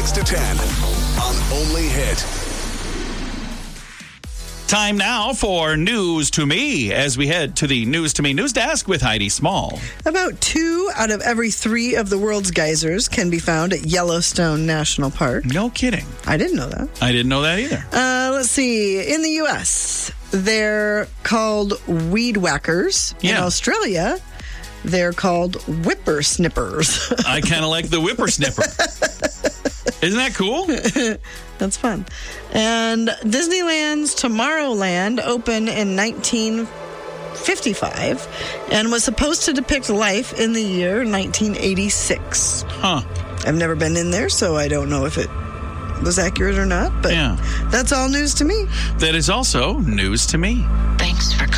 6 to 10 on Only Hit. Time now for News to Me as we head to the News to Me news desk with Heidi Small. About 2 out of every 3 of the world's geysers can be found at Yellowstone National Park. No kidding. I didn't know that. I didn't know that either. Let's see. In the U.S., they're called weed whackers. In Australia, they're called whippersnippers. I kind of like the whippersnipper. Isn't that cool? That's fun. And Disneyland's Tomorrowland opened in 1955 and was supposed to depict life in the year 1986. Huh. I've never been in there, so I don't know if it was accurate or not, but that's all news to me. That is also news to me. Thanks for